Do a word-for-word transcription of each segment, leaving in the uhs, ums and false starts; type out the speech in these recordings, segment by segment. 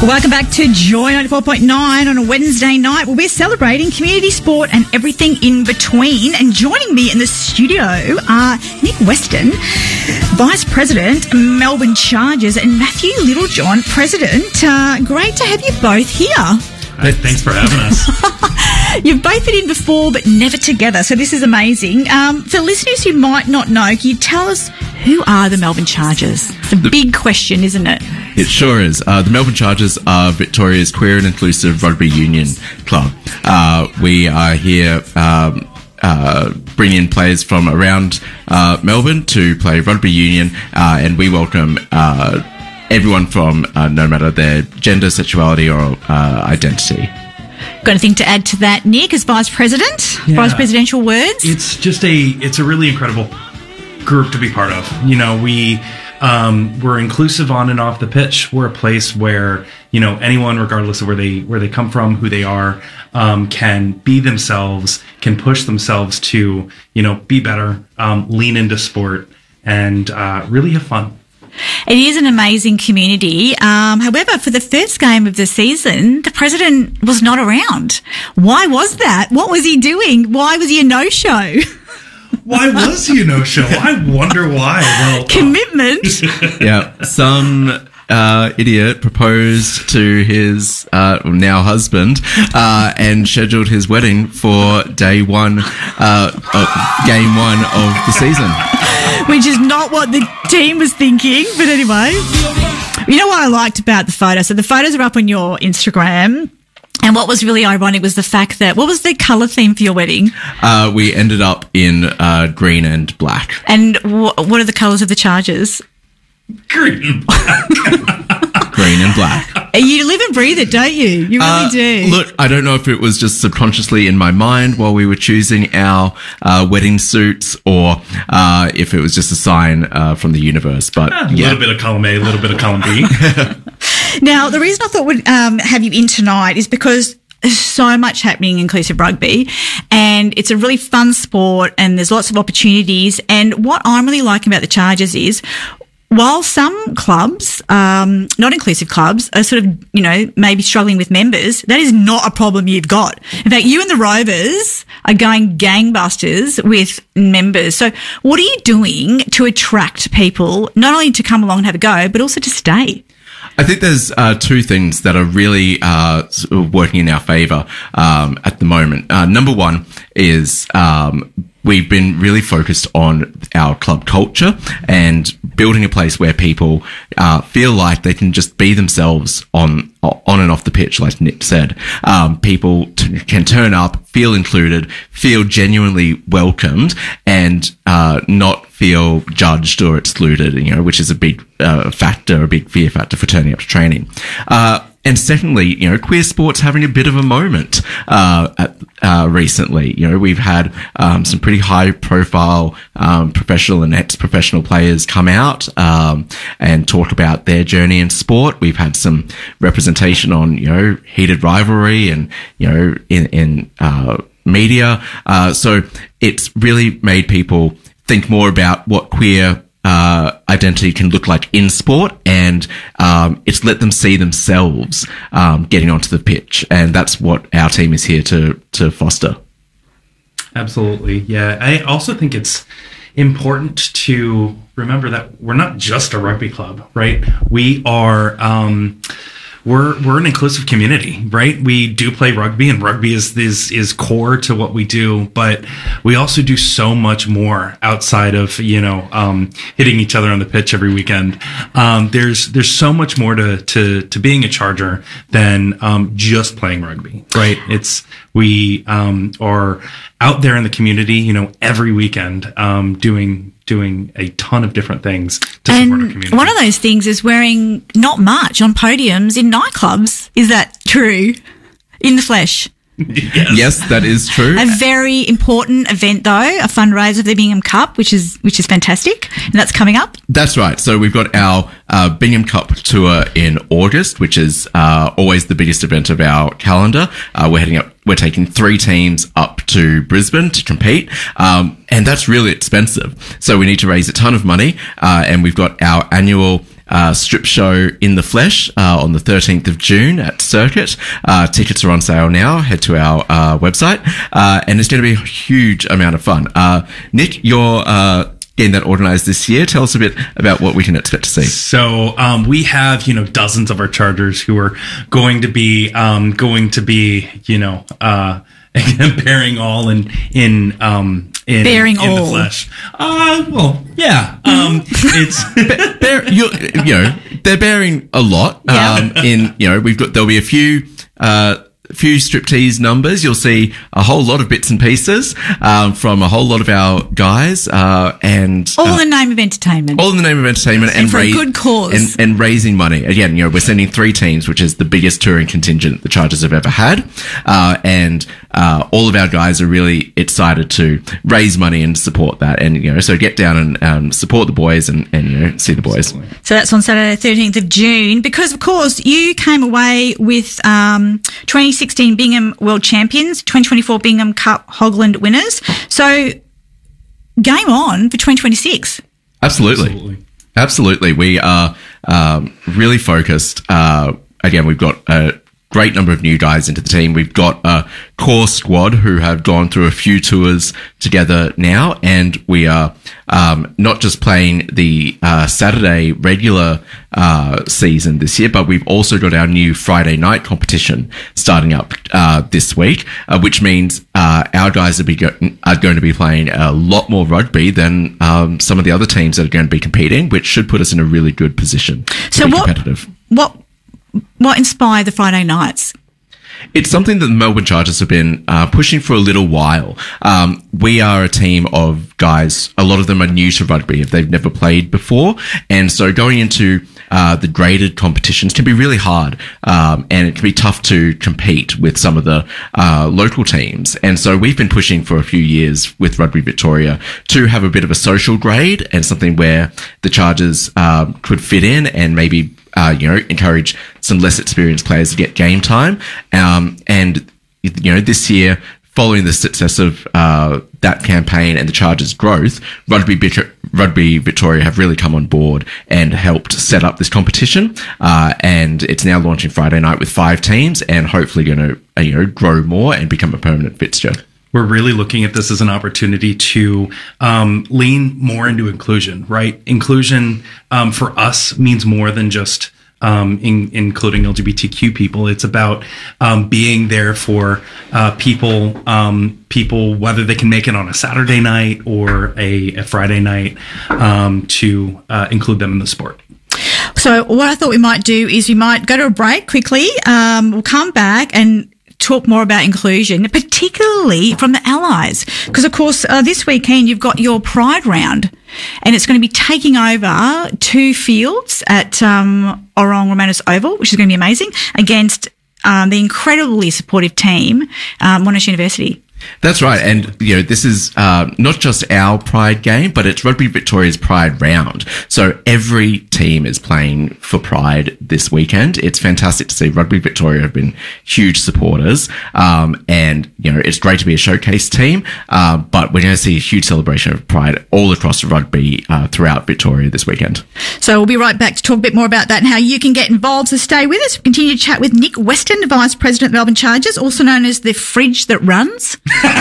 Welcome back to Joy ninety-four point nine on a Wednesday night where we're celebrating community sport and everything in between. And joining me in the studio are Nick Weston, Vice President, Melbourne Chargers, and Matthew Littlejohn, President. Uh, great to have you both here. Hey, thanks for having us. You've both been in before but never together, so this is amazing. Um, for listeners who might not know, can you tell us who are the Melbourne Chargers? It's a the, big question, isn't it? It sure is. Uh, the Melbourne Chargers are Victoria's queer and inclusive rugby union club. Uh, we are here um, uh, bringing in players from around uh, Melbourne to play rugby union, uh, and we welcome uh, everyone from uh, no matter their gender, sexuality or uh, identity. Got anything to add to that, Nick, as Vice President? Yeah. Vice Presidential words? It's just a, it's a really incredible group to be part of. You know, we, um, we're inclusive on and off the pitch. We're a place where, you know, anyone, regardless of where they, where they come from, who they are, um, can be themselves, can push themselves to, you know, be better, um, lean into sport and, uh, really have fun. It is an amazing community. Um, however, for the first game of the season, the president was not around. Why was that? What was he doing? Why was he a no-show? Why was he a no-show? I wonder why. Well, Commitment. Yeah, some uh, idiot proposed to his uh, now husband uh, and scheduled his wedding for day one, uh, uh, game one of the season. Which is not what the team was thinking, but anyway. You know what I liked about the photo? So the photos are up on your Instagram. And what was really ironic was the fact that, what was the colour theme for your wedding? Uh, we ended up in uh, green and black. And wh- what are the colours of the Chargers? Green and black. Green and black. You live and breathe it, don't you? You really uh, do. Look, I don't know if it was just subconsciously in my mind while we were choosing our uh, wedding suits or uh, if it was just a sign uh, from the universe. But A yeah. little bit of column A, a little bit of column B. Now, the reason I thought we'd um, have you in tonight is because there's so much happening in inclusive rugby and it's a really fun sport and there's lots of opportunities. And what I'm really liking about the Chargers is, while some clubs, um, not inclusive clubs, are sort of, you know, maybe struggling with members, that is not a problem you've got. In fact, you and the Rovers are going gangbusters with members. So what are you doing to attract people, not only to come along and have a go, but also to stay? I think there's uh, two things that are really uh, working in our favour um, at the moment. Uh, number one is um, we've been really focused on our club culture and building a place where people uh, feel like they can just be themselves on on and off the pitch, like Nick said. Um, people t- can turn up, feel included, feel genuinely welcomed, and uh, not feel judged or excluded, you know, which is a big uh, factor, a big fear factor for turning up to training. Uh, and secondly, you know, queer sport's having a bit of a moment uh, at, uh, recently. You know, we've had um, some pretty high-profile um, professional and ex-professional players come out um, and talk about their journey in sport. We've had some representation on, you know, heated rivalry and, you know, in, in uh, media. Uh, so it's really made people think more about what queer uh, identity can look like in sport, and um, it's let them see themselves um, getting onto the pitch, and that's what our team is here to to foster. Absolutely, yeah. I also think it's important to remember that we're not just a rugby club, right? We are. Um, We're we're an inclusive community, right? We do play rugby, and rugby is is is core to what we do. But we also do so much more outside of, you know, um, hitting each other on the pitch every weekend. Um, there's there's so much more to to to being a Charger than um, just playing rugby, right? It's we um, are out there in the community, you know, every weekend, um, doing. doing a ton of different things to and support our community. One of those things is wearing not much on podiums in nightclubs. Is that true? In the flesh? Yes. Yes, that is true. A very important event, though, a fundraiser of the Bingham Cup, which is which is fantastic, and that's coming up. That's right. So we've got our uh, Bingham Cup tour in August, which is uh, always the biggest event of our calendar. Uh, we're heading up. We're taking three teams up to Brisbane to compete, um, and that's really expensive. So we need to raise a ton of money, uh, and we've got our annual uh, strip show in the flesh uh, on the thirteenth of June at Circuit. Uh, tickets are on sale now. Head to our uh, website, uh, and it's going to be a huge amount of fun. Uh, Nick, you're uh, getting that organised this year. Tell us a bit about what we can expect to see. So um, we have, you know, dozens of our chargers who are going to be um, going to be, you know, uh, bearing all in in um, in, bearing in all the flesh. Uh, well, yeah, um, it's Be- bear, you, you know, they're bearing a lot. Yeah. Um, in you know, we've got there'll be a few. Uh, few striptease numbers. You'll see a whole lot of bits and pieces um, from a whole lot of our guys, uh, and all uh, in the name of entertainment. all in the name of entertainment And for a good cause. and, and raising money. Again, you know, we're sending three teams, which is the biggest touring contingent the Chargers have ever had, uh, and uh, all of our guys are really excited to raise money and support that. And you know, so get down and um, support the boys and, and you know, see the boys. So that's on Saturday, thirteenth of June, because of course you came away with um, twenty sixteen Bingham World Champions, twenty twenty-four Bingham Cup Hogland winners. So game on for twenty twenty-six. Absolutely. Absolutely. Absolutely. We are um, really focused. Uh, again, we've got a great number of new guys into the team. We've got a core squad who have gone through a few tours together now, and we are um, not just playing the uh, Saturday regular uh, season this year, but we've also got our new Friday night competition starting up uh, this week, uh, which means uh, our guys are, be go- are going to be playing a lot more rugby than um, some of the other teams that are going to be competing, which should put us in a really good position to So be what, competitive. what what inspired the Friday nights? It's something that the Melbourne Chargers have been uh, pushing for a little while. Um, we are a team of guys, a lot of them are new to rugby if they've never played before. And so going into uh, the graded competitions can be really hard, um, and it can be tough to compete with some of the uh, local teams. And so we've been pushing for a few years with Rugby Victoria to have a bit of a social grade and something where the Chargers uh, could fit in and maybe Uh, you know, encourage some less experienced players to get game time. Um, and, you know, this year, following the success of uh, that campaign and the Chargers' growth, Rugby, Bit- Rugby Victoria have really come on board and helped set up this competition. Uh, and it's now launching Friday night with five teams and hopefully going to, uh, you know, grow more and become a permanent fixture. We're really looking at this as an opportunity to um, lean more into inclusion, right? Inclusion um, for us means more than just um, in, including L G B T Q people. It's about um, being there for uh, people, um, people whether they can make it on a Saturday night or a, a Friday night, um, to uh, include them in the sport. So what I thought we might do is we might go to a break quickly. Um, we'll come back and talk more about inclusion, particularly from the Allies. Because, of course, uh, this weekend you've got your Pride round and it's going to be taking over two fields at um, Orong Romanus Oval, which is going to be amazing, against um, the incredibly supportive team, um, Monash University. That's right. And, you know, this is uh, not just our Pride game, but it's Rugby Victoria's Pride round. So every team is playing for Pride this weekend. It's fantastic to see. Rugby Victoria have been huge supporters. Um, and, you know, it's great to be a showcase team. Uh, but we're going to see a huge celebration of Pride all across rugby uh, throughout Victoria this weekend. So we'll be right back to talk a bit more about that and how you can get involved. So stay with us. We'll continue to chat with Nick Weston, Vice President of Melbourne Chargers, also known as the fridge that runs.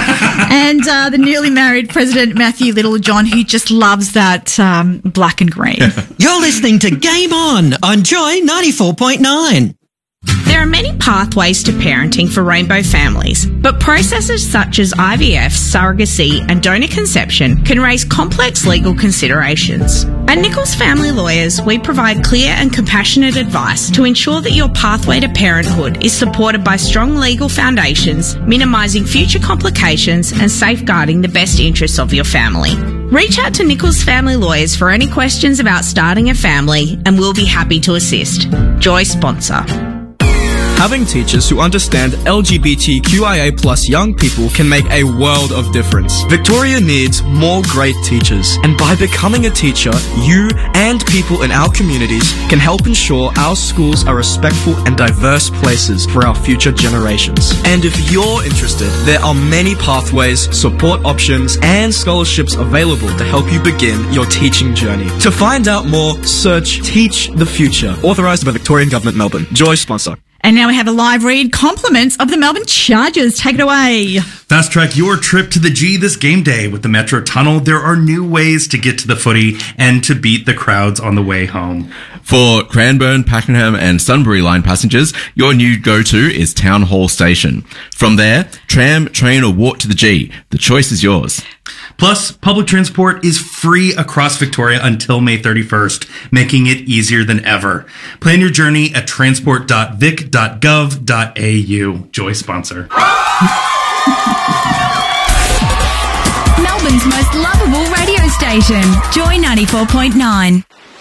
and uh, the newly married President Matthew Littlejohn, who just loves that um, black and green. You're listening to Game On on Joy ninety-four point nine. There are many pathways to parenting for rainbow families, but processes such as I V F, surrogacy and donor conception can raise complex legal considerations. At Nichols Family Lawyers, we provide clear and compassionate advice to ensure that your pathway to parenthood is supported by strong legal foundations, minimising future complications and safeguarding the best interests of your family. Reach out to Nichols Family Lawyers for any questions about starting a family and we'll be happy to assist. Joy sponsor. Having teachers who understand L G B T Q I A plus young people can make a world of difference. Victoria needs more great teachers, and by becoming a teacher, you and people in our communities can help ensure our schools are respectful and diverse places for our future generations. And if you're interested, there are many pathways, support options, and scholarships available to help you begin your teaching journey. To find out more, search Teach the Future, authorised by Victorian Government Melbourne. Joy sponsor. And now we have a live read, compliments of the Melbourne Chargers. Take it away. Fast track your trip to the G this game day with the Metro Tunnel. There are new ways to get to the footy and to beat the crowds on the way home. For Cranbourne, Pakenham and Sunbury line passengers, your new go-to is Town Hall Station. From there, tram, train or walk to the G. The choice is yours. Plus, public transport is free across Victoria until May thirty-first, making it easier than ever. Plan your journey at transport dot vic dot gov dot a u. Joy sponsor. Melbourne's most lovable radio station, Joy ninety-four point nine.